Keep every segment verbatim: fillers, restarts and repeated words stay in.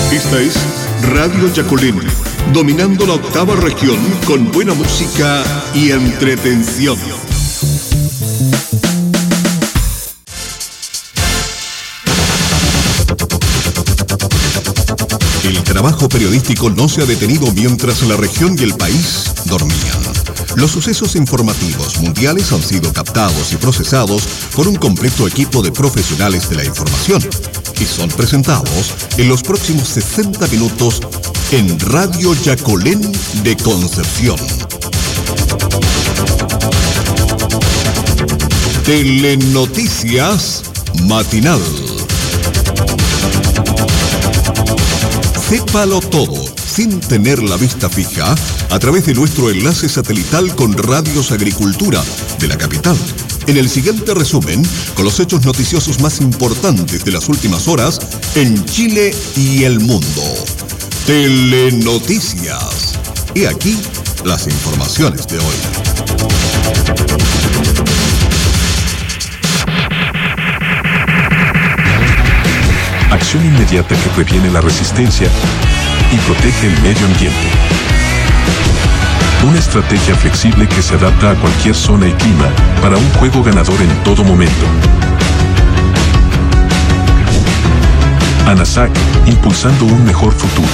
Esta es Radio Yacolén, dominando la octava región con buena música y entretención. El trabajo periodístico no se ha detenido mientras la región y el país dormían. Los sucesos informativos mundiales han sido captados y procesados por un completo equipo de profesionales de la información y son presentados en los próximos sesenta minutos en Radio Yacolén de Concepción. Telenoticias Matinal. Sépalo todo, sin tener la vista fija, a través de nuestro enlace satelital con Radios Agricultura de la capital. En el siguiente resumen, con los hechos noticiosos más importantes de las últimas horas en Chile y el mundo. Telenoticias. Y aquí las informaciones de hoy. Acción inmediata que previene la resistencia y protege el medio ambiente. Una estrategia flexible que se adapta a cualquier zona y clima para un juego ganador en todo momento. ANASAC, impulsando un mejor futuro.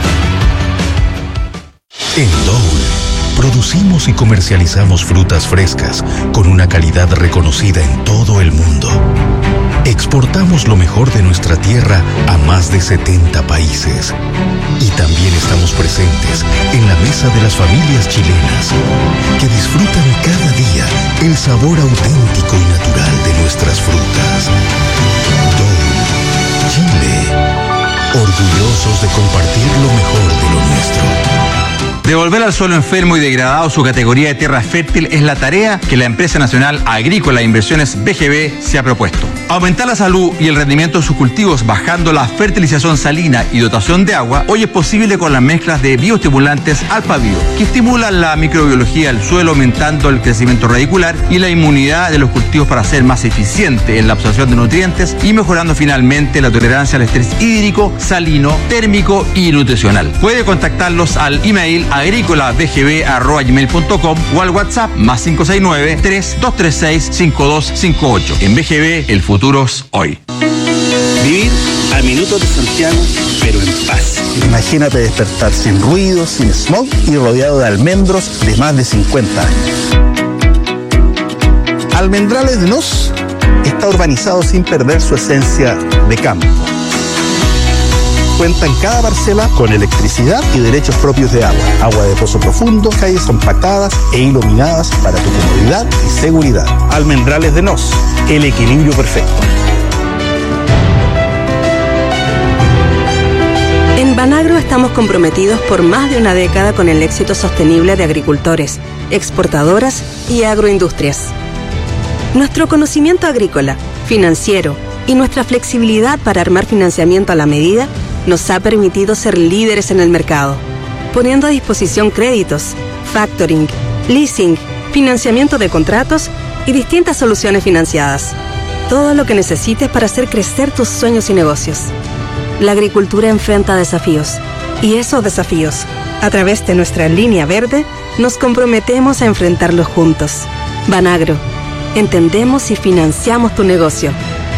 En Dole, producimos y comercializamos frutas frescas con una calidad reconocida en todo el mundo. Exportamos lo mejor de nuestra tierra a más de setenta países. Y también estamos presentes en la mesa de las familias chilenas, que disfrutan cada día el sabor auténtico y natural de nuestras frutas. Dole, Chile, orgullosos de compartir lo mejor de lo nuestro. Devolver al suelo enfermo y degradado su categoría de tierra fértil es la tarea que la empresa nacional agrícola de inversiones B G B se ha propuesto. Aumentar la salud y el rendimiento de sus cultivos bajando la fertilización salina y dotación de agua hoy es posible con las mezclas de bioestimulantes Alphabio, que estimulan la microbiología del suelo aumentando el crecimiento radicular y la inmunidad de los cultivos para ser más eficiente en la absorción de nutrientes y mejorando finalmente la tolerancia al estrés hídrico, salino, térmico y nutricional. Puede contactarlos al email agrícola b g b arroba gmail punto com o al WhatsApp más cinco seis nueve, tres dos tres seis, cinco dos cinco ocho. En B G B, el futuro es hoy. Vivir a minutos de Santiago, pero en paz. Imagínate despertar sin ruido, sin smog y rodeado de almendros de más de cincuenta años. Almendrales de Nos está urbanizado sin perder su esencia de campo. Cuenta en cada parcela con electricidad y derechos propios de agua. Agua de pozo profundo, calles compactadas e iluminadas para tu comodidad y seguridad. Almendrales de Nos, el equilibrio perfecto. En Banagro estamos comprometidos por más de una década con el éxito sostenible de agricultores, exportadoras y agroindustrias. Nuestro conocimiento agrícola, financiero y nuestra flexibilidad para armar financiamiento a la medida nos ha permitido ser líderes en el mercado, poniendo a disposición créditos, factoring, leasing, financiamiento de contratos y distintas soluciones financiadas. Todo lo que necesites para hacer crecer tus sueños y negocios. La agricultura enfrenta desafíos y esos desafíos, a través de nuestra línea verde, nos comprometemos a enfrentarlos juntos. Banagro, entendemos y financiamos tu negocio.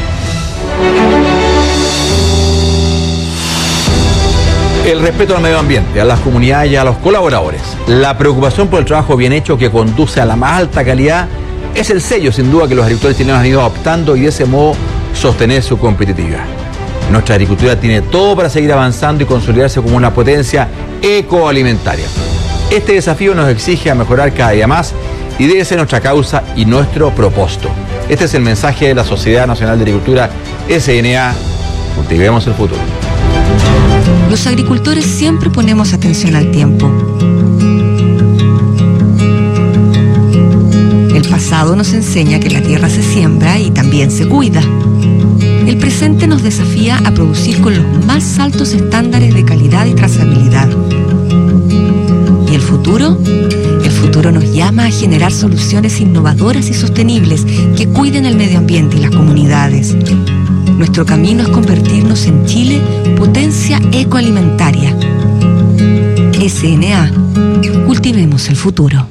El respeto al medio ambiente, a las comunidades y a los colaboradores. La preocupación por el trabajo bien hecho que conduce a la más alta calidad es el sello, sin duda, que los agricultores chilenos han ido adoptando y de ese modo sostener su competitividad. Nuestra agricultura tiene todo para seguir avanzando y consolidarse como una potencia ecoalimentaria. Este desafío nos exige a mejorar cada día más y debe ser nuestra causa y nuestro propósito. Este es el mensaje de la Sociedad Nacional de Agricultura, S N A. Cultivemos el futuro. Los agricultores siempre ponemos atención al tiempo. El pasado nos enseña que la tierra se siembra y también se cuida. El presente nos desafía a producir con los más altos estándares de calidad y trazabilidad. ¿Y el futuro? El futuro nos llama a generar soluciones innovadoras y sostenibles que cuiden el medio ambiente y las comunidades. Nuestro camino es convertirnos en Chile potencia ecoalimentaria. S N A. Cultivemos el futuro.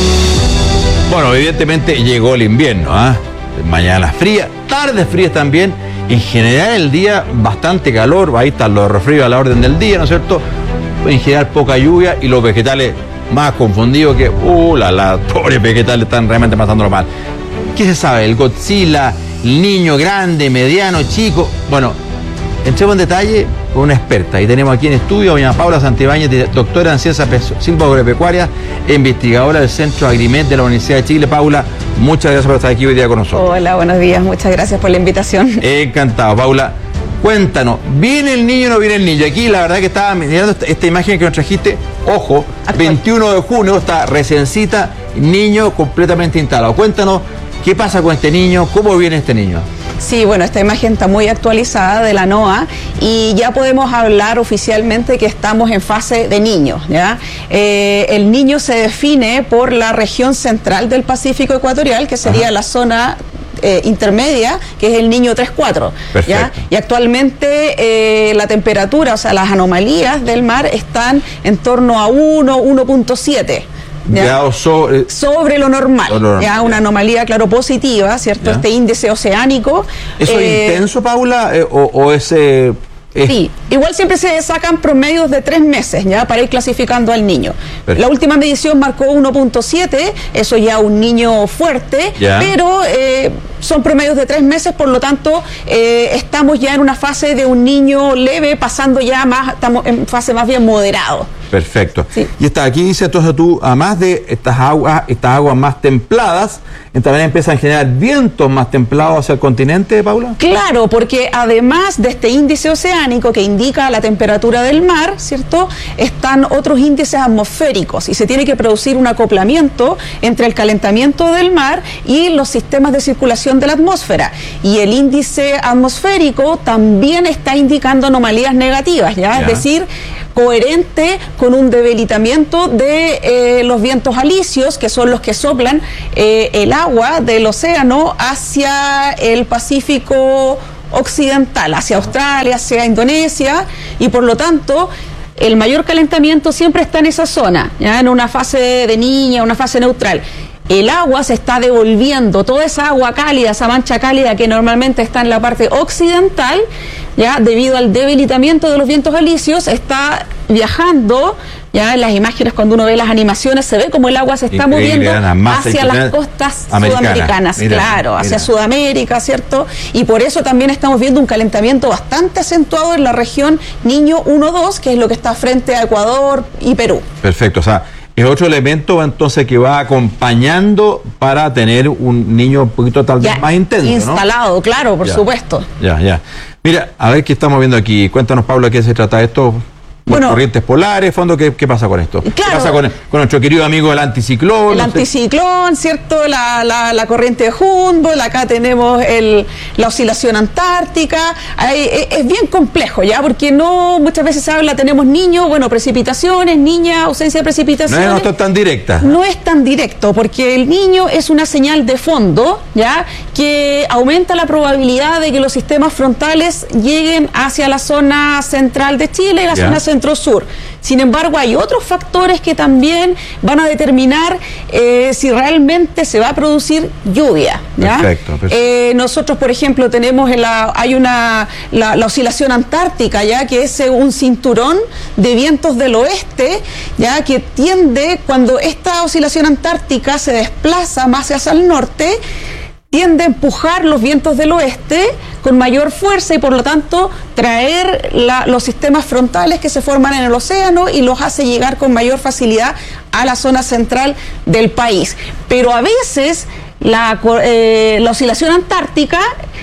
Bueno, evidentemente llegó el invierno, ¿ah? ¿eh? Mañanas frías, tardes frías también. En general el día bastante calor, ahí están los resfríos a la orden del día, ¿no es cierto? En general poca lluvia y los vegetales más confundidos que, uh, la, la, pobres vegetales están realmente pasándolo mal. ¿Qué se sabe? El Godzilla, el niño grande, mediano, chico. Bueno, entremos en detalle con una experta. Y tenemos aquí en estudio a doña Paula Santibáñez, doctora en ciencias silvoagropecuarias e investigadora del Centro Agrimed de la Universidad de Chile. Paula, muchas gracias por estar aquí hoy día con nosotros. Hola, buenos días. Muchas gracias por la invitación. Encantado, Paula. Cuéntanos, ¿viene el niño o no viene el niño? Aquí la verdad que estaba mirando esta, esta imagen que nos trajiste. Ojo, actual. veintiuno de junio, está recencita, niño completamente instalado. Cuéntanos, ¿qué pasa con este niño? ¿Cómo viene este niño? Sí, bueno, esta imagen está muy actualizada de la NOAA y ya podemos hablar oficialmente que estamos en fase de niño, ¿ya? Eh, el niño se define por la región central del Pacífico ecuatorial, que sería Ajá. la zona Eh, intermedia, que es el niño tres cuatro, ¿ya? Y actualmente eh, la temperatura, o sea, las anomalías del mar están en torno a uno, uno punto siete. ¿Ya? Sobre, sobre lo normal, lo normal, ya una anomalía, claro, positiva, ¿cierto? ¿Ya? Este índice oceánico. ¿Eso eh, es intenso, Paula, eh, o, o es... Eh... Sí, igual siempre se sacan promedios de tres meses, ya, para ir clasificando al niño. Perfecto. La última medición marcó uno punto siete, eso ya un niño fuerte, ya. pero eh, son promedios de tres meses, por lo tanto eh, estamos ya en una fase de un niño leve, pasando ya más, estamos en fase más bien moderado. Perfecto. Sí. Y está aquí, dice entonces tú, además de estas aguas, estas aguas más templadas, también empiezan a generar vientos más templados hacia el continente, Paula. Claro, porque además de este índice oceánico que indica la temperatura del mar, ¿cierto? Están otros índices atmosféricos y se tiene que producir un acoplamiento entre el calentamiento del mar y los sistemas de circulación de la atmósfera. Y el índice atmosférico también está indicando anomalías negativas, ¿ya? ya. Es decir, coherente con un debilitamiento de eh, los vientos alisios, que son los que soplan eh, el agua del océano hacia el Pacífico occidental, hacia Australia, hacia Indonesia, y por lo tanto el mayor calentamiento siempre está en esa zona, ya en una fase de niña, una fase neutral. El agua se está devolviendo, toda esa agua cálida, esa mancha cálida que normalmente está en la parte occidental, ya debido al debilitamiento de los vientos alisios, está viajando, ya en las imágenes cuando uno ve las animaciones se ve como el agua se está Increíble, moviendo hacia las costas americana. sudamericanas, mira, claro, mira. hacia Sudamérica, ¿cierto? Y por eso también estamos viendo un calentamiento bastante acentuado en la región Niño uno dos, que es lo que está frente a Ecuador y Perú. Perfecto, o sea, es otro elemento entonces que va acompañando para tener un niño un poquito tal vez más intenso, instalado, ¿no? Claro, por ya, supuesto. Ya, ya. Mira, a ver qué estamos viendo aquí. Cuéntanos, Paula, ¿qué se trata esto? Bueno, corrientes polares, fondo, ¿qué, qué pasa con esto? Claro, ¿Qué pasa con, con nuestro querido amigo el anticiclón? El no anticiclón, sé. ¿cierto? La, la, la corriente de Humboldt, acá tenemos el, la oscilación antártica. Hay, es, es bien complejo, ¿ya? Porque no muchas veces se habla, tenemos niños, bueno, precipitaciones, niña, ausencia de precipitaciones. No, no es tan directa. No es tan directo, porque el niño es una señal de fondo, ¿ya? Que aumenta la probabilidad de que los sistemas frontales lleguen hacia la zona central de Chile y la ya. zona central centro-sur. Sin embargo, hay otros factores que también van a determinar eh, si realmente se va a producir lluvia, ¿ya? Perfecto, perfecto. Eh, nosotros, por ejemplo, tenemos en la, hay una la, la oscilación antártica, ya que es un cinturón de vientos del oeste, ya que tiende, cuando esta oscilación antártica se desplaza más hacia el norte, tiende a empujar los vientos del oeste con mayor fuerza y por lo tanto traer la, los sistemas frontales que se forman en el océano y los hace llegar con mayor facilidad a la zona central del país. Pero a veces la, eh, la oscilación antártica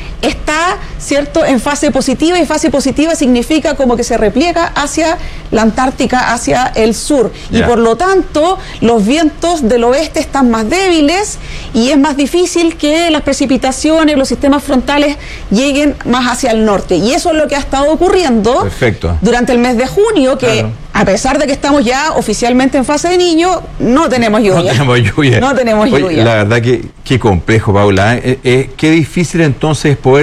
está, ¿cierto?, en fase positiva, y fase positiva significa como que se repliega hacia la Antártica, hacia el sur, yeah. y por lo tanto los vientos del oeste están más débiles y es más difícil que las precipitaciones, los sistemas frontales lleguen más hacia el norte, y eso es lo que ha estado ocurriendo Perfecto. durante el mes de junio, que claro. a pesar de que estamos ya oficialmente en fase de niño, no tenemos lluvia. No tenemos lluvia. No tenemos Oye, lluvia. La verdad que qué complejo, Paula, ¿eh? Eh, eh, qué difícil entonces poder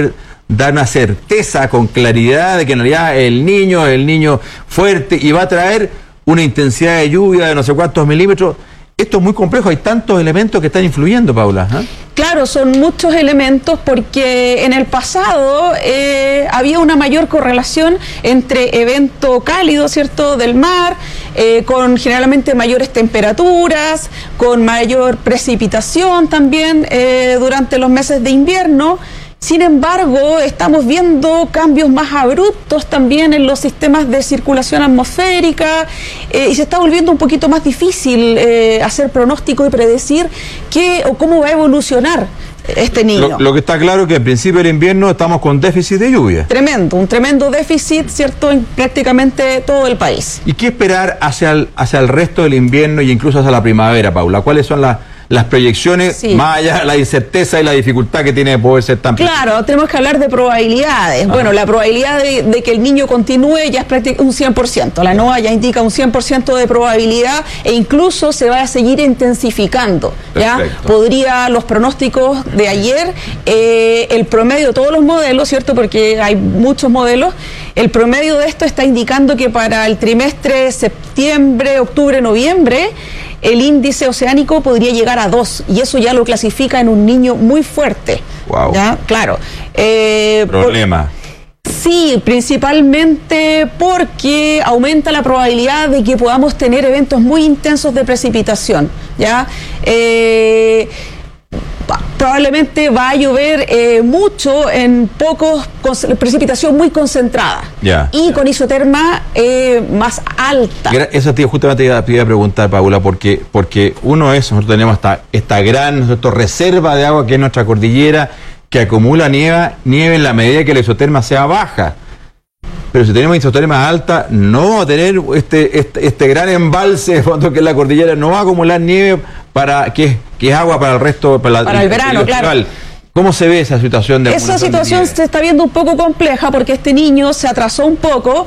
dar una certeza con claridad de que en realidad el niño es el niño fuerte y va a traer una intensidad de lluvia de no sé cuántos milímetros. Esto es muy complejo, hay tantos elementos que están influyendo, Paula. ¿eh? Claro, son muchos elementos porque en el pasado eh, había una mayor correlación entre evento cálido, ¿cierto?, del mar, eh, con generalmente mayores temperaturas, con mayor precipitación también eh, durante los meses de invierno. Sin embargo, estamos viendo cambios más abruptos también en los sistemas de circulación atmosférica eh, y se está volviendo un poquito más difícil eh, hacer pronóstico y predecir qué o cómo va a evolucionar este niño. Lo, lo que está claro es que al principio del invierno estamos con déficit de lluvia. Tremendo, un tremendo déficit, ¿cierto?, en prácticamente todo el país. ¿Y qué esperar hacia el, hacia el resto del invierno y incluso hacia la primavera, Paula? ¿Cuáles son las... las proyecciones, sí, más allá de la incerteza y la dificultad que tiene de poder ser tan claro, preciso? Tenemos que hablar de probabilidades. Ajá. Bueno, la probabilidad de, de que el niño continúe ya es prácticamente un cien por ciento. La NOAA ya indica un cien por ciento de probabilidad e incluso se va a seguir intensificando. ¿Ya? Podría, los pronósticos de ayer, eh, el promedio de todos los modelos, ¿cierto?, porque hay muchos modelos, el promedio de esto está indicando que para el trimestre septiembre, octubre, noviembre, el índice oceánico podría llegar a dos, y eso ya lo clasifica en un niño muy fuerte. Wow. ¿Ya? Claro. Eh, Problema. Por, sí, principalmente porque aumenta la probabilidad de que podamos tener eventos muy intensos de precipitación. ¿Ya? Eh, probablemente va a llover eh, mucho en pocos, con precipitación muy concentrada, yeah, y yeah. con isoterma eh, más alta. Eso te, justamente te iba a preguntar, Paula, porque, porque uno es, nosotros tenemos esta, esta gran esta reserva de agua que es nuestra cordillera, que acumula nieve, nieve en la medida que la isoterma sea baja. Pero si tenemos isoterma alta, no vamos a tener este, este, este gran embalse de fondo que es la cordillera, no va a acumular nieve para que, que es agua para el resto, para, la, para el, el verano, el claro. ¿Cómo se ve esa situación de Esa situación se está viendo un poco compleja porque este niño se atrasó un poco,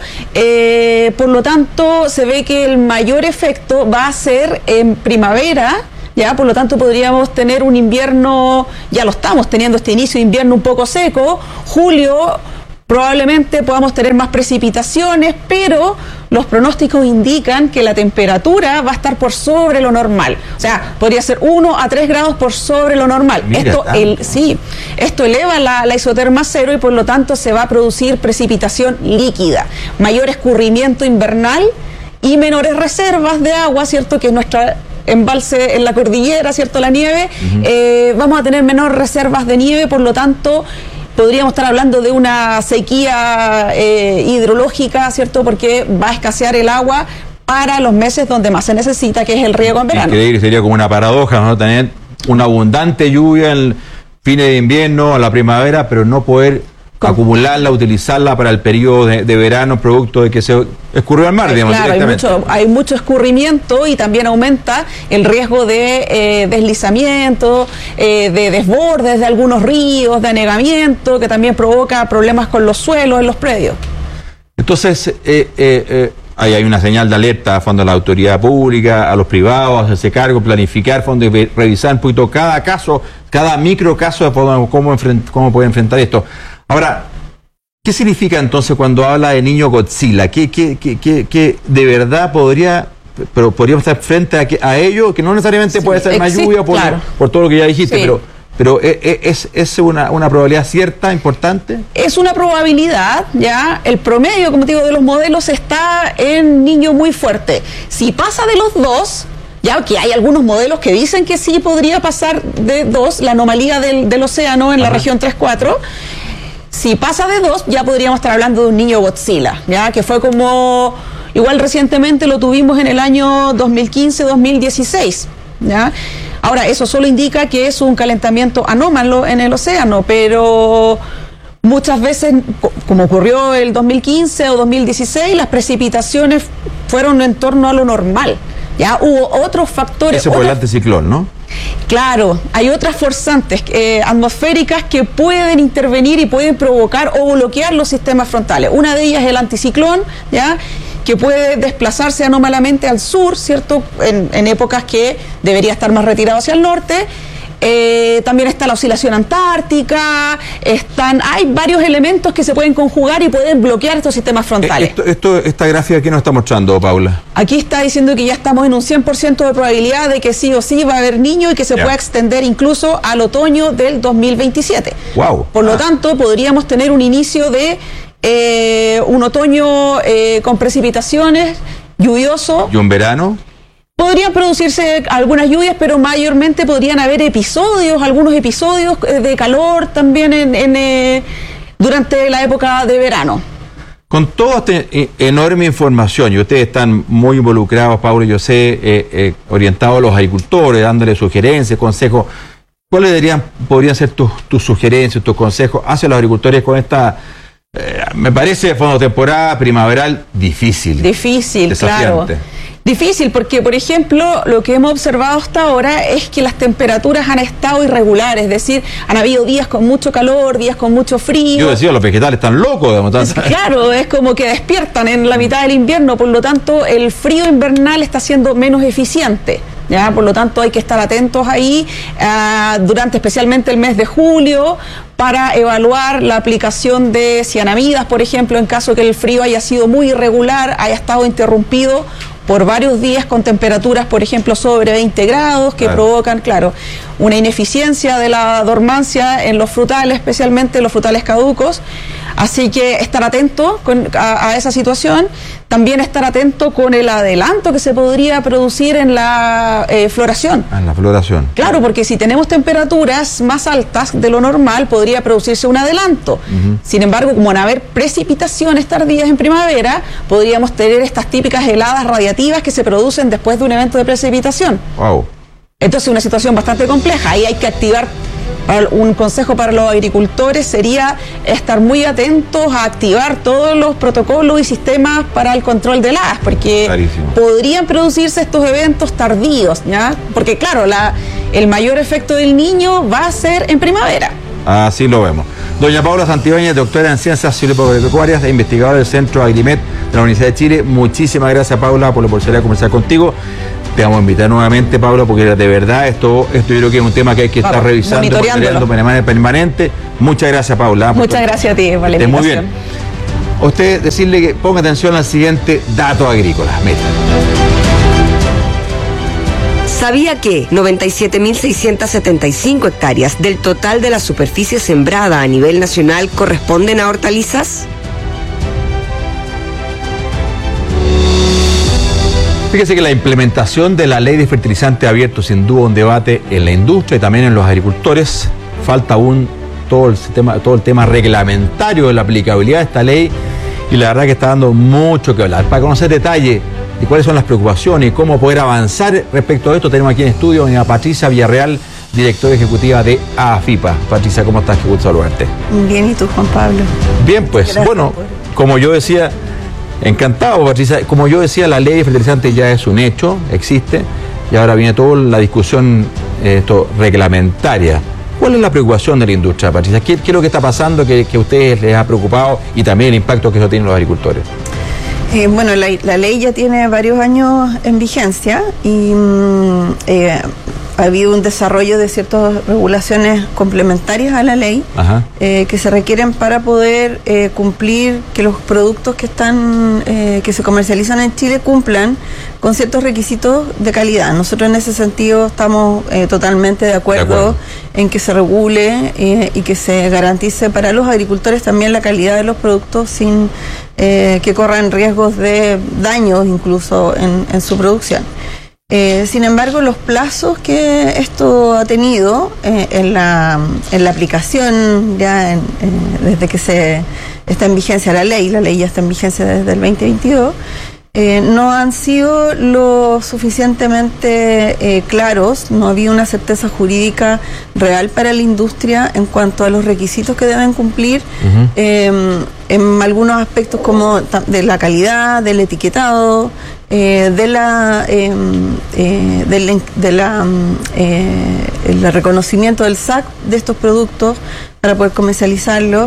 eh, por lo tanto se ve que el mayor efecto va a ser en primavera. Ya, por lo tanto podríamos tener un invierno, ya lo estamos teniendo, este inicio de invierno un poco seco. Julio probablemente podamos tener más precipitaciones, pero los pronósticos indican que la temperatura va a estar por sobre lo normal. O sea, podría ser uno a tres grados por sobre lo normal. Mira, esto el, sí, esto eleva la, la isoterma cero y por lo tanto se va a producir precipitación líquida, mayor escurrimiento invernal y menores reservas de agua, ¿cierto?, que es nuestra embalse en la cordillera, ¿cierto?, la nieve. Uh-huh. eh, vamos a tener menores reservas de nieve, por lo tanto podríamos estar hablando de una sequía eh, hidrológica, ¿cierto?, porque va a escasear el agua para los meses donde más se necesita, que es el riego en verano. Increíble, sería como una paradoja, ¿no?, tener una abundante lluvia en fines de invierno, a la primavera, pero no poder acumularla, utilizarla para el periodo de, de verano, producto de que se escurrió al mar, digamos, claro, directamente. Hay mucho, hay mucho escurrimiento y también aumenta el riesgo de eh, deslizamiento, eh, de desbordes de algunos ríos, de anegamiento, que también provoca problemas con los suelos en los predios. Entonces, eh, eh, eh, ahí hay una señal de alerta a fondo a la autoridad pública, a los privados, a hacerse cargo, planificar fondo y revisar un poquito cada caso, cada micro caso de cómo, cómo, enfrent, cómo puede enfrentar esto. Ahora, ¿qué significa entonces cuando habla de niño Godzilla? ¿Qué, qué, qué, qué, qué de verdad podría, pero podríamos estar frente a, que, a ello? Que no necesariamente sí, puede ser más lluvia por, claro. por todo lo que ya dijiste, sí. pero, pero ¿es, es una, una probabilidad cierta, importante? Es una probabilidad, ya. El promedio, como te digo, de los modelos está en niño muy fuerte. Si pasa de los dos, ya que hay algunos modelos que dicen que sí podría pasar de dos, la anomalía del, del océano en Ajá. la región tres cuatro. Si pasa de dos, ya podríamos estar hablando de un niño Godzilla, ya, que fue como, igual recientemente lo tuvimos en el año dos mil quince dos mil dieciséis, ya. Ahora, eso solo indica que es un calentamiento anómalo en el océano, pero muchas veces, como ocurrió el dos mil quince o dos mil dieciséis, las precipitaciones fueron en torno a lo normal. Ya hubo otros factores. Ese fue el anticiclón, ¿no? Claro, hay otras forzantes eh, atmosféricas que pueden intervenir y pueden provocar o bloquear los sistemas frontales. Una de ellas es el anticiclón, ya, que puede desplazarse anómalamente al sur, ¿cierto?, en, en épocas que debería estar más retirado hacia el norte. Eh, también está la oscilación antártica, están, hay varios elementos que se pueden conjugar y pueden bloquear estos sistemas frontales. Esto, esto, esta gráfica que nos está mostrando, Paula. Aquí está diciendo que ya estamos en un cien por ciento de probabilidad de que sí o sí va a haber niño y que se ya. pueda extender incluso al otoño del dos mil veintisiete. Wow. Por lo ah. tanto, podríamos tener un inicio de eh, un otoño eh, con precipitaciones, lluvioso. ¿Y un verano? Podrían producirse algunas lluvias, pero mayormente podrían haber episodios, algunos episodios de calor también en, en, eh, durante la época de verano. Con toda esta enorme información, y ustedes están muy involucrados, Paula, yo sé, eh, eh, orientados a los agricultores, dándole sugerencias, consejos, ¿cuáles dirían, podrían ser tus, tus sugerencias, tus consejos hacia los agricultores con esta, eh, me parece, fondo temporada primaveral difícil? Difícil, desafiante. Claro. Difícil porque, por ejemplo, lo que hemos observado hasta ahora es que las temperaturas han estado irregulares, es decir, han habido días con mucho calor, días con mucho frío. Yo decía, los vegetales están locos. Es, claro, es como que despiertan en la mitad del invierno, por lo tanto, el frío invernal está siendo menos eficiente. ¿Ya? Por lo tanto, hay que estar atentos ahí uh, durante especialmente el mes de julio para evaluar la aplicación de cianamidas, por ejemplo, en caso que el frío haya sido muy irregular, haya estado interrumpido por varios días con temperaturas, por ejemplo, sobre veinte grados, que claro. provocan, claro, una ineficiencia de la dormancia en los frutales, especialmente los frutales caducos. Así que estar atento con, a, a esa situación, también estar atento con el adelanto que se podría producir en la eh, floración. En la floración. Claro, porque si tenemos temperaturas más altas de lo normal, podría producirse un adelanto. Uh-huh. Sin embargo, como van a haber precipitaciones tardías en primavera, podríamos tener estas típicas heladas radiativas que se producen después de un evento de precipitación. Wow. Entonces, una situación bastante compleja. Ahí hay que activar. Un consejo para los agricultores sería estar muy atentos a activar todos los protocolos y sistemas para el control de heladas, porque Clarísimo. podrían producirse estos eventos tardíos, ¿ya? Porque claro, la, el mayor efecto del niño va a ser en primavera. Así lo vemos. Doña Paula Santibáñez, doctora en Ciencias Silvopecuarias e investigadora del Centro Agrimet de la Universidad de Chile. Muchísimas gracias, Paula, por la oportunidad de conversar contigo. Te vamos a invitar nuevamente, Paula, porque de verdad esto, esto yo creo que es un tema que hay que estar revisando, monitoreando permanente. Muchas gracias, Paula. Muchas gracias a ti, vale. Muy bien. A usted decirle que ponga atención al siguiente dato agrícola. Mira. ¿Sabía que noventa y siete mil seiscientas setenta y cinco hectáreas del total de la superficie sembrada a nivel nacional corresponden a hortalizas? Fíjese que la implementación de la ley de fertilizantes ha abierto sin duda un debate en la industria y también en los agricultores. Falta aún todo el tema, todo el tema reglamentario de la aplicabilidad de esta ley y la verdad que está dando mucho que hablar. Para conocer detalles de cuáles son las preocupaciones y cómo poder avanzar respecto a esto, tenemos aquí en estudio a Patricia Villarreal, directora ejecutiva de AFIPA. Patricia, ¿cómo estás? Qué gusto saludarte. Bien, ¿y tú, Juan Pablo? Bien, pues, Gracias bueno, por... como yo decía... Encantado, Patricia. Como yo decía, la ley de fertilizantes ya es un hecho, existe, y ahora viene toda la discusión eh, esto, reglamentaria. ¿Cuál es la preocupación de la industria, Patricia? ¿Qué, qué es lo que está pasando que, que a ustedes les ha preocupado y también el impacto que eso tiene en los agricultores? Eh, bueno, la, la ley ya tiene varios años en vigencia y eh, ha habido un desarrollo de ciertas regulaciones complementarias a la ley eh, que se requieren para poder eh, cumplir que los productos que están eh, que se comercializan en Chile cumplan con ciertos requisitos de calidad. Nosotros en ese sentido estamos eh, totalmente de acuerdo, de acuerdo en que se regule eh, y que se garantice para los agricultores también la calidad de los productos sin eh, que corran riesgos de daños incluso en, en su producción. Eh, sin embargo, los plazos que esto ha tenido eh, en, la, en la aplicación, ya en, en, desde que se está en vigencia la ley, la ley ya está en vigencia desde el veinte veintidós, eh, no han sido lo suficientemente eh, claros, no había una certeza jurídica real para la industria en cuanto a los requisitos que deben cumplir, uh-huh. eh, en algunos aspectos como de la calidad, del etiquetado, Eh, de la eh, eh, del de la, eh, el reconocimiento del S A C de estos productos para poder comercializarlos,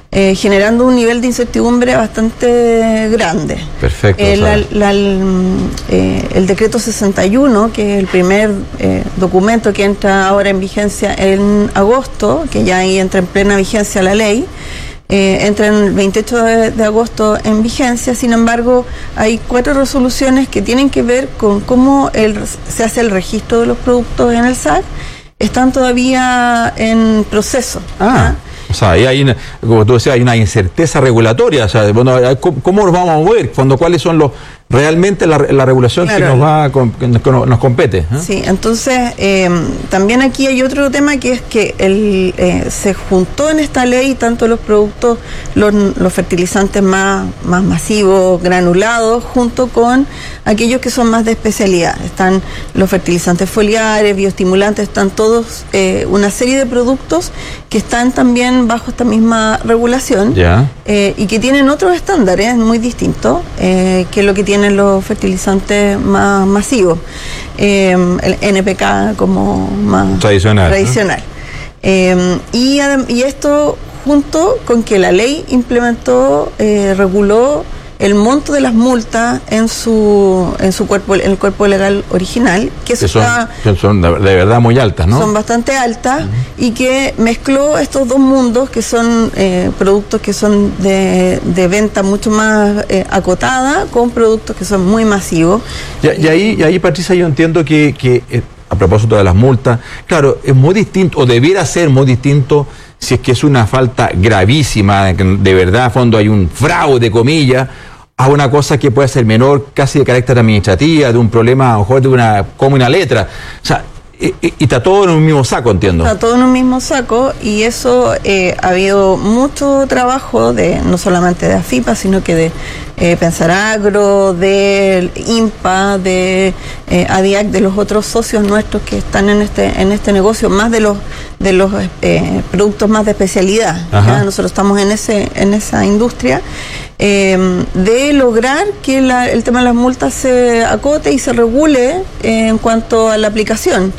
eh, generando un nivel de incertidumbre bastante grande. Perfecto. Eh, la, la, el, eh, el decreto sesenta y uno, que es el primer eh, documento que entra ahora en vigencia en agosto, que ya ahí entra en plena vigencia la ley, Eh, entra en el veintiocho de, de agosto en vigencia. Sin embargo, hay cuatro resoluciones que tienen que ver con cómo el, se hace el registro de los productos en el S A C. Están todavía en proceso. Ah, ¿eh? O sea, ahí hay, una, como tú decías, hay una incerteza regulatoria. O sea, bueno, ¿cómo, cómo nos vamos a mover? Cuando, ¿cuáles son los realmente la, la regulación claro. que nos va a, que nos, nos compete? ¿eh? Sí, entonces eh, también aquí hay otro tema, que es que el, eh, se juntó en esta ley tanto los productos, los, los fertilizantes más, más masivos, granulados, junto con aquellos que son más de especialidad. Están los fertilizantes foliares, bioestimulantes, están todos eh, una serie de productos que están también bajo esta misma regulación yeah. eh, y que tienen otros estándares muy distintos eh, que lo que tienen los fertilizantes más masivos, eh, el N P K como más tradicional, tradicional. ¿no? Eh, y, y esto junto con que la ley implementó, eh, reguló el monto de las multas en su en su cuerpo, en el cuerpo legal original, que, eso que son, está, que son de, de verdad muy altas, ¿no? Son bastante altas, uh-huh. y que mezcló estos dos mundos, que son eh, productos que son de, de venta mucho más eh, acotada, con productos que son muy masivos. Y, y ahí, y ahí Patricia, yo entiendo que, que eh, a propósito de las multas, claro, es muy distinto, o debiera ser muy distinto, si es que es una falta gravísima, que de verdad a fondo hay un fraude, comillas, a una cosa que puede ser menor, casi de carácter administrativa, de un problema, a lo mejor de una, como una letra. O sea, y, y, y está todo en un mismo saco, entiendo. Está todo en un mismo saco, y eso eh, ha habido mucho trabajo, de no solamente de AFIPA, sino que de eh, Pensar Agro, del INPA, de eh, ADIAC, de los otros socios nuestros que están en este en este negocio, más de los de los eh, productos más de especialidad. Nosotros estamos en ese en esa industria. Eh, de lograr que la, el tema de las multas se acote y se regule eh, en cuanto a la aplicación.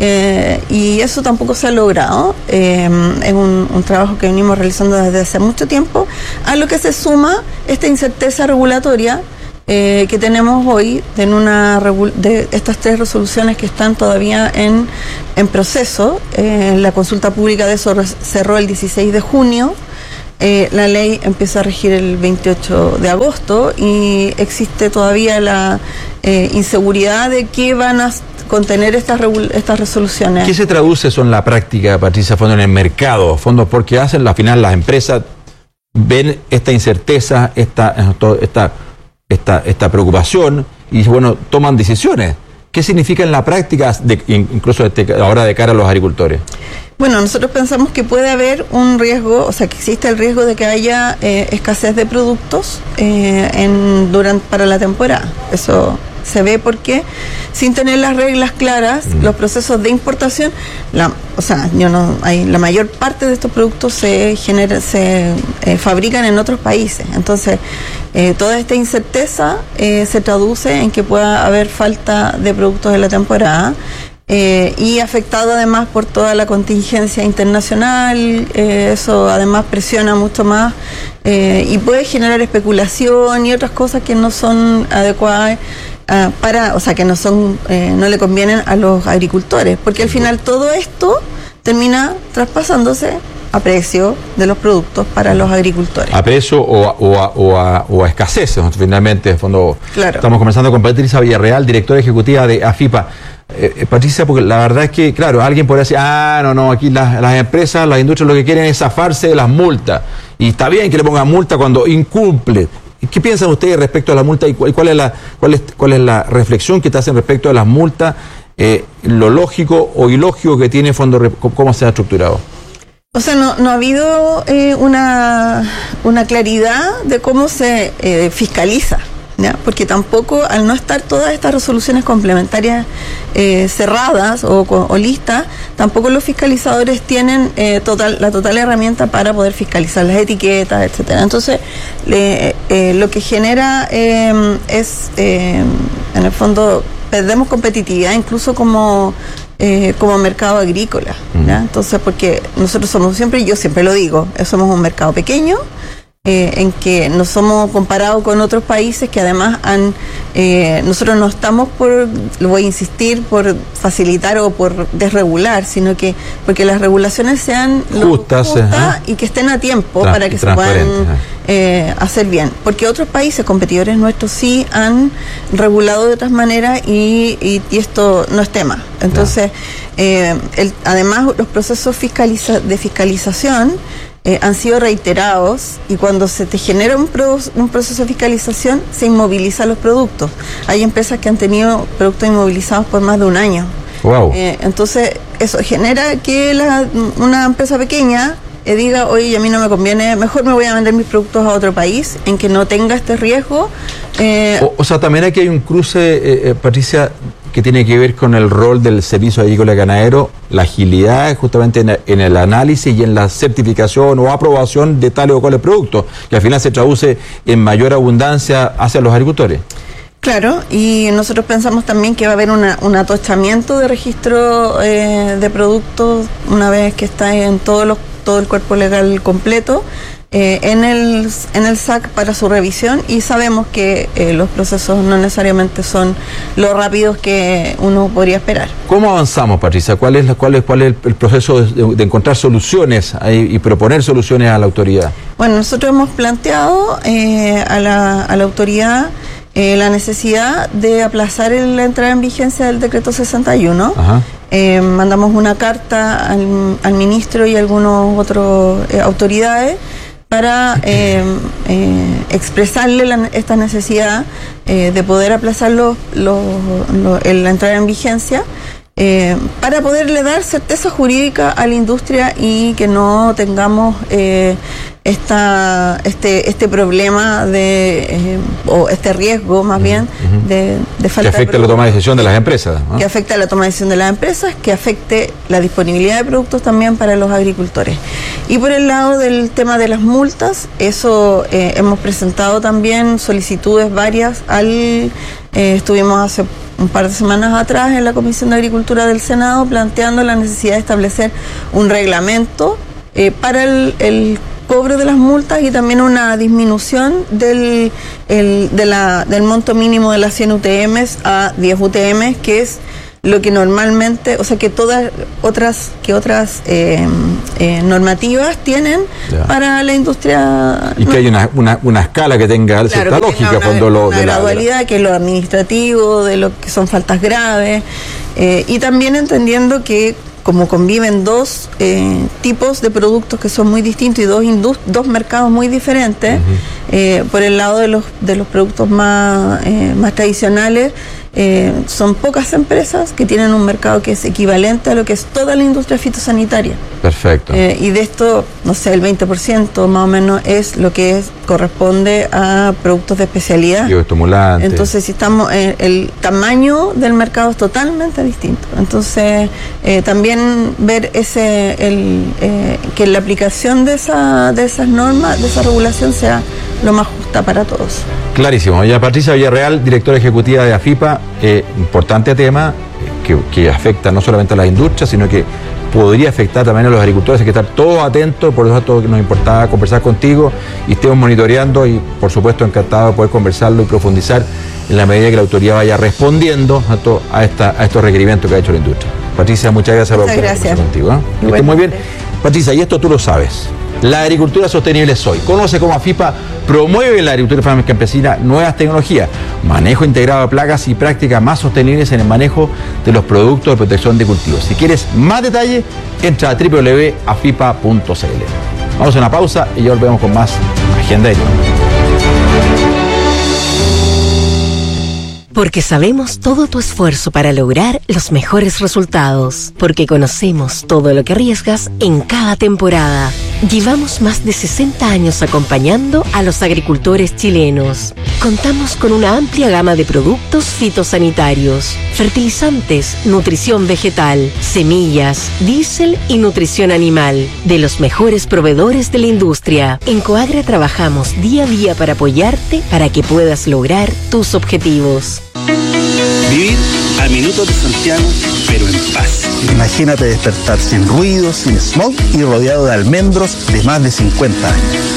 Eh, y eso tampoco se ha logrado. Eh, es un, un trabajo que venimos realizando desde hace mucho tiempo, a lo que se suma esta incerteza regulatoria eh, que tenemos hoy de, una, de estas tres resoluciones que están todavía en, en proceso. Eh, la consulta pública de eso cerró el dieciséis de junio. Eh, la ley empieza a regir el veintiocho de agosto y existe todavía la eh, inseguridad de qué van a contener estas, estas resoluciones. ¿Qué se traduce eso en la práctica, Patricia, fondo en el mercado? Fondos porque hacen, al final las empresas ven esta incerteza, esta, esta, esta, esta preocupación y bueno, toman decisiones. ¿Qué significa en la práctica, de, incluso ahora de cara a los agricultores? Bueno, nosotros pensamos que puede haber un riesgo, o sea, que existe el riesgo de que haya eh, escasez de productos eh, en, durante, para la temporada. Eso se ve porque sin tener las reglas claras, mm. los procesos de importación, la, o sea, yo no, hay, la mayor parte de estos productos se genera, se eh, fabrican en otros países. Entonces, eh, toda esta incerteza eh, se traduce en que pueda haber falta de productos en la temporada. Eh, y afectado además por toda la contingencia internacional, eh, eso además presiona mucho más eh, y puede generar especulación y otras cosas que no son adecuadas uh, para, o sea, que no son, eh, no le convienen a los agricultores, porque al final todo esto termina traspasándose a precio de los productos para los agricultores. A precio o a, o a, o a, o a escasez, finalmente, de fondo. Claro. Estamos conversando con Patricia Villarreal, directora ejecutiva de AFIPA. Eh, Patricia, porque la verdad es que, claro, alguien podría decir, ah, no, no, aquí las, las empresas, las industrias lo que quieren es zafarse de las multas. Y está bien que le pongan multa cuando incumple. ¿Qué piensan ustedes respecto a la multa y cuál, cuál, es, la, cuál, es, cuál es la reflexión que te hacen respecto a las multas, eh, lo lógico o ilógico que tiene Fondo, cómo se ha estructurado? O sea, no, no ha habido eh, una, una claridad de cómo se eh, fiscaliza, ¿ya? Porque tampoco, al no estar todas estas resoluciones complementarias eh, cerradas o, o listas, tampoco los fiscalizadores tienen eh, total, la total herramienta para poder fiscalizar las etiquetas, etcétera. Entonces, le, eh, lo que genera eh, es, eh, en el fondo, perdemos competitividad, incluso como eh, como mercado agrícola, ¿ya? Entonces, porque nosotros somos siempre, yo siempre lo digo, somos un mercado pequeño, Eh, en que no somos comparados con otros países que además han, eh, nosotros no estamos por, lo voy a insistir, por facilitar o por desregular, sino que porque las regulaciones sean justas, justas y que estén a tiempo Trans para que se puedan eh, hacer bien. Porque otros países competidores nuestros sí han regulado de otras maneras y, y, y esto no es tema. Entonces, eh, el, además los procesos fiscaliza de fiscalización Eh, han sido reiterados y cuando se te genera un, pro, un proceso de fiscalización se inmovilizan los productos. Hay empresas que han tenido productos inmovilizados por más de un año. Wow. Eh, entonces eso genera que la, una empresa pequeña eh, diga, oye, a mí no me conviene, mejor me voy a vender mis productos a otro país en que no tenga este riesgo. Eh, o, o sea, también aquí hay un cruce, eh, eh, Patricia, que tiene que ver con el rol del servicio agrícola y ganadero, la agilidad justamente en, en el análisis y en la certificación o aprobación de tales o cuales productos, que al final se traduce en mayor abundancia hacia los agricultores. Claro, y nosotros pensamos también que va a haber una, un atochamiento de registro eh, de productos una vez que está en todos los, todo el cuerpo legal completo. Eh, en el en el S A C para su revisión y sabemos que eh, los procesos no necesariamente son lo rápidos que uno podría esperar. ¿Cómo avanzamos, Patricia? ¿Cuál es, la, cuál es, cuál es el proceso de, de encontrar soluciones ahí, y proponer soluciones a la autoridad? Bueno, nosotros hemos planteado eh, a, la, a la autoridad eh, la necesidad de aplazar el, la entrada en vigencia del decreto sesenta y uno. Ajá. Eh, mandamos una carta al, al ministro y a algunas otras eh, autoridades para eh, eh, expresarle la, esta necesidad eh, de poder aplazar los, los, los, la entrada en vigencia eh, para poderle dar certeza jurídica a la industria y que no tengamos eh, esta, este, este problema de eh, o este riesgo más bien uh-huh. de, de falta que afecte de la toma de decisión de las empresas, ¿no? Que afecte a la toma de decisión de las empresas, que afecte la disponibilidad de productos también para los agricultores. Y por el lado del tema de las multas, eso eh, hemos presentado también solicitudes varias al eh, estuvimos hace un par de semanas atrás en la Comisión de Agricultura del Senado planteando la necesidad de establecer un reglamento eh, para el, el cobro de las multas y también una disminución del, el, de la, del monto mínimo de las cien U T Ms a diez U T Ms, que es lo que normalmente, o sea, que todas otras que otras eh, eh, normativas tienen ya. Para la industria. Y no, que hay una, una, una escala que tenga claro, cierta que lógica una, cuando lo una de gradualidad, la, de la... que es lo administrativo, de lo que son faltas graves, eh, y también entendiendo que como conviven dos eh, tipos de productos que son muy distintos y dos indust- dos mercados muy diferentes, uh-huh. eh, por el lado de los de los productos más, eh, más tradicionales, eh, son pocas empresas que tienen un mercado que es equivalente a lo que es toda la industria fitosanitaria. Perfecto. Eh, y de esto, no sé, el veinte por ciento más o menos es lo que es, corresponde a productos de especialidad. Bioestimulantes. Entonces, si estamos, eh, el tamaño del mercado es totalmente distinto. Entonces, eh, también ver ese, el, eh, que la aplicación de esa, de esas normas, de esa regulación sea lo más justa para todos. Clarísimo. Ya Patricia Villarreal, directora ejecutiva de AFIPA, eh, importante tema que, que afecta no solamente a las industrias, sino que podría afectar también a los agricultores. Hay que estar todos atentos, por eso todo que nos importaba conversar contigo y estemos monitoreando y por supuesto encantado de poder conversarlo y profundizar en la medida que la autoridad vaya respondiendo a, to, a, esta, a estos requerimientos que ha hecho la industria. Patricia, muchas gracias muchas por gracias. Contigo. ¿eh? Que estés muy bien. Patricia, y esto tú lo sabes. La agricultura sostenible es hoy. Conoce cómo AFIPA promueve la agricultura campesina, nuevas tecnologías, manejo integrado de plagas y prácticas más sostenibles en el manejo de los productos de protección de cultivos. Si quieres más detalle, entra a doble u doble u doble u punto afipa punto c l. Vamos a una pausa y ya volvemos con más Agenda Agrícola. Porque sabemos todo tu esfuerzo para lograr los mejores resultados. Porque conocemos todo lo que arriesgas en cada temporada. Llevamos más de sesenta años acompañando a los agricultores chilenos. Contamos con una amplia gama de productos fitosanitarios, fertilizantes, nutrición vegetal, semillas, diésel y nutrición animal, de los mejores proveedores de la industria. En Coagra trabajamos día a día para apoyarte para que puedas lograr tus objetivos. Vivir a minutos de Santiago, pero en paz. Imagínate despertar sin ruido, sin smog y rodeado de almendros de más de cincuenta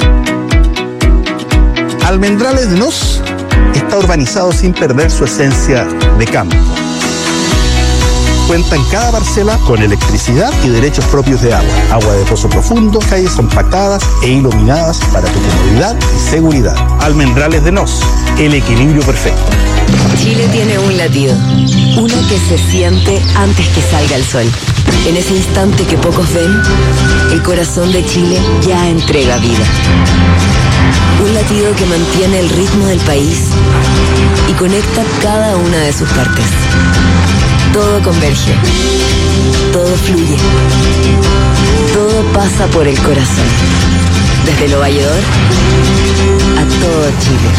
años. Almendrales de Nos está urbanizado sin perder su esencia de campo. Cuenta en cada parcela con electricidad y derechos propios de agua. Agua de pozo profundo, calles compactadas e iluminadas para tu comodidad y seguridad. Almendrales de Nos, el equilibrio perfecto. Chile tiene un latido, uno que se siente antes que salga el sol. En ese instante que pocos ven, el corazón de Chile ya entrega vida. Un latido que mantiene el ritmo del país y conecta cada una de sus partes. Todo converge, todo fluye, todo pasa por el corazón. Desde Lo Valledor a todo Chile.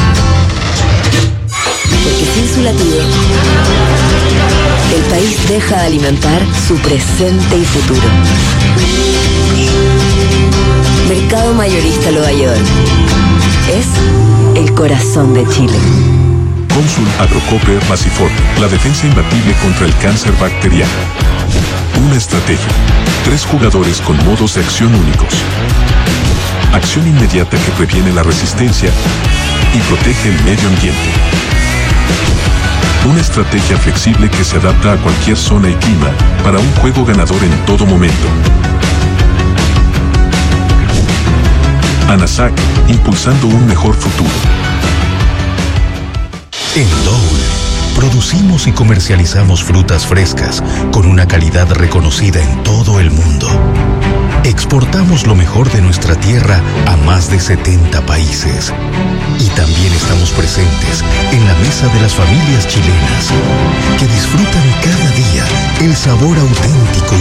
Porque sin su latido, el país deja de alimentar su presente y futuro. Mercado Mayorista Lo Valledor es el corazón de Chile. Cónsul Agrocoper Massiforte, la defensa imbatible contra el cáncer bacteriano. Una estrategia. Tres jugadores con modos de acción únicos. Acción inmediata que previene la resistencia y protege el medio ambiente. Una estrategia flexible que se adapta a cualquier zona y clima para un juego ganador en todo momento. ANASAC, impulsando un mejor futuro. En Dole, producimos y comercializamos frutas frescas con una calidad reconocida en todo el mundo. Exportamos lo mejor de nuestra tierra a más de setenta países. Y también estamos presentes en la mesa de las familias chilenas que disfrutan cada día el sabor auténtico